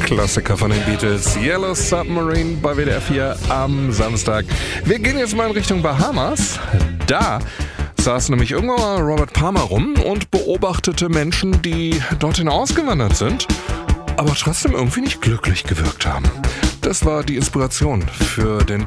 Klassiker von den Beatles, Yellow Submarine bei WDR 4 am Samstag. Wir gehen jetzt mal in Richtung Bahamas. Da saß nämlich irgendwann mal Robert Palmer rum und beobachtete Menschen, die dorthin ausgewandert sind, aber trotzdem irgendwie nicht glücklich gewirkt haben. Das war die Inspiration für den